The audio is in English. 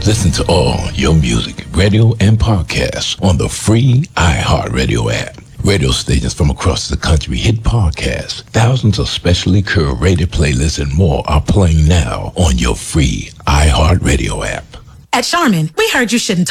Listen to all your music, radio, and podcasts on the free iHeartRadio app. Radio stations from across the country hit podcasts. Thousands of specially curated playlists and more are playing now on your free iHeartRadio app. At Charmin, we heard you shouldn't